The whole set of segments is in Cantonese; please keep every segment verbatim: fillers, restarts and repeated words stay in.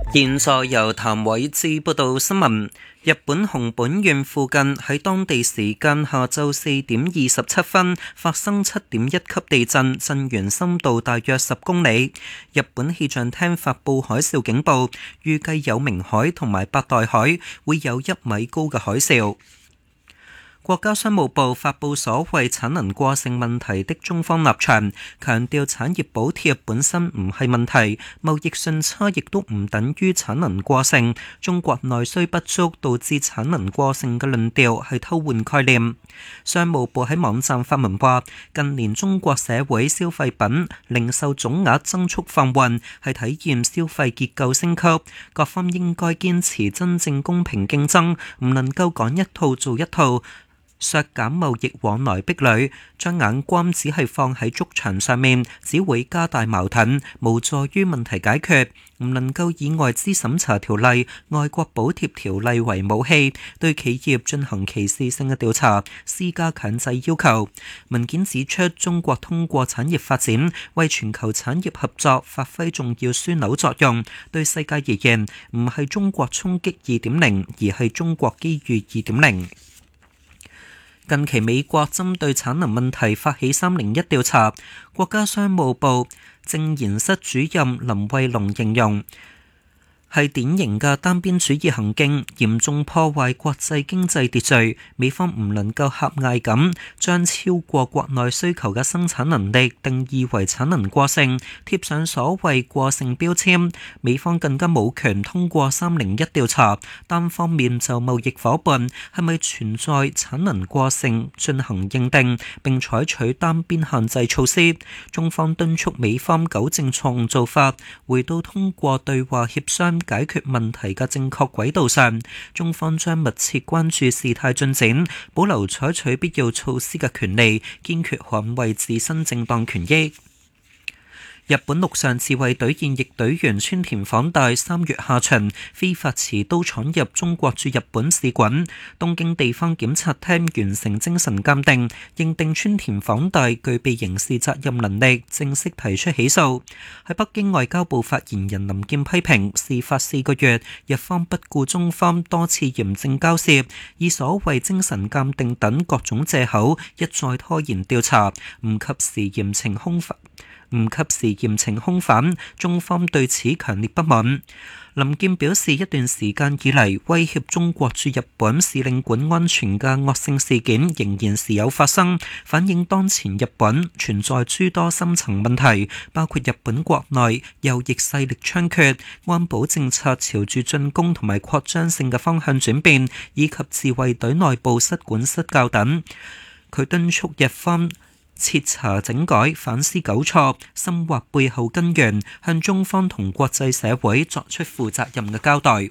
現在由譚偉智報道新聞。日本熊本縣附近喺當地時間下晝四點二十七分發生七點一級地震，震源深度大約十公里。日本氣象廳發布海嘯警報，預計有明海同埋八代海會有一米高嘅海嘯。國家商務部發布所謂產能過剩問題的中方立場，強調產業補貼本身唔係問題，貿易順差亦都唔等於產能過剩，中國內需不足導致產能過剩嘅論調係偷換概念。商務部喺網站發文話，近年中國社會消費品零售總額增速放緩，係體現消費結構升級，各方應該堅持真正公平競爭，唔能夠講一套做一套，削減貿易往來壁壘，將眼光只係放喺築牆上面，只會加大矛盾，無助於問題解決。唔能夠以外資審查條例、外國補貼條例為武器，對企業進行歧視性嘅調查，施加強制要求。文件指出，中國通過產業發展，為全球產業合作發揮重要樞紐作用。對世界而言，唔係中國衝擊二點零，而係中國機遇二點零。近期美國針對產能問題發起三零一調查，國家商務部政研室主任林慧龍形容係典型嘅單邊主義行徑，嚴重破壞國際經濟秩序。美方唔能夠狹隘咁將超過國內需求嘅生產能力定義為產能過剩，貼上所謂過剩標籤。美方更加冇權通過三零一調查，單方面就貿易夥伴係咪存在產能過剩進行認定，並採取單邊限制措施。中方敦促美方糾正錯誤做法，回到通過對話協商解決問題嘅正確軌道上。中方將密切關注事態進展，保留採取必要措施嘅權利，堅決捍衛自身正當權益。日本陸上自衛隊現役隊員村田晃大三月下旬非法持刀闖入中國駐日本使館，東京地方檢察廳完成精神鑑定，認定村田晃大具備刑事責任能力，正式提出起訴。喺北京外交部發言人林健批評，事發四個月，日方不顧中方多次嚴正交涉，以所謂精神鑑定等各種藉口，一再拖延調查，唔及時嚴懲兇犯。唔及時嚴懲兇犯，中方對此強烈不滿。林健表示，一段時間以嚟，威脅中國駐日本使領館安全嘅惡性事件仍然時有發生，反映當前日本存在諸多深層問題，包括日本國內右翼勢力猖獗、安保政策朝住進攻同埋擴張性嘅方向轉變，以及自衛隊內部失管失教等。佢敦促日方徹查整改，反思糾錯，深挖背後根源，向中方同國際社會作出負責任嘅交代。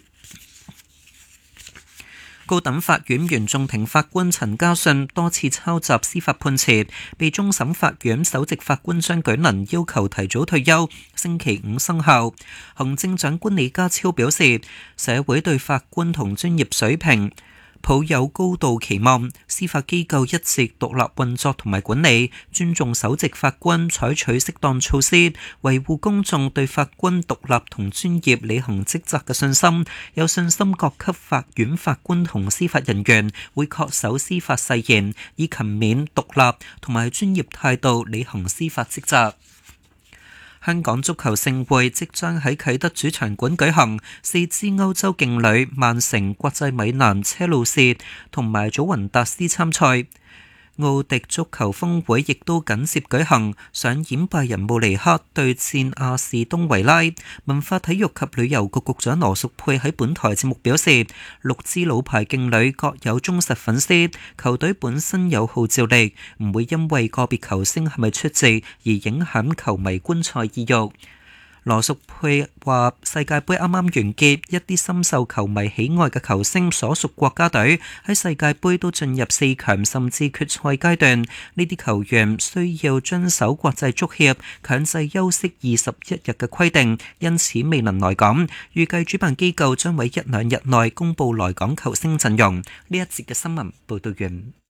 高等法院原訟庭法官陳家信多次抄襲司法判詞，被終審法院首席法官張舉能要求提早退休，星期五生效。行政長官李家超表示，社會對法官同專業水平抱有高度期望，司法機構一直獨立運作同埋管理，尊重首席法官採取適當措施，維護公眾對法官獨立同專業履行職責嘅信心。有信心各級法院法官同司法人員會恪守司法誓言，以勤勉、獨立同埋專業態度履行司法職責。香港足球盛會即將喺啟德主場館舉行，四支歐洲勁旅曼城、國際米蘭、車路士同埋祖雲達斯參賽。奧迪足球峰會亦都緊接舉行，上演拜仁慕尼黑對戰阿士東維拉。文化體育及旅遊局局長羅淑佩喺本台節目表示，六支老牌勁旅各有忠實粉絲，球隊本身有號召力，唔會因為個別球星係咪出席而影響球迷觀賽意欲。羅淑佩話：世界盃啱啱完結，一啲深受球迷喜愛嘅球星所屬國家隊喺世界盃都進入四強甚至決賽階段，呢啲球員需要遵守國際足協強制休息二十一日嘅規定，因此未能來港。預計主辦機構將喺一兩日內公佈來港球星陣容。呢一節嘅新聞報道完。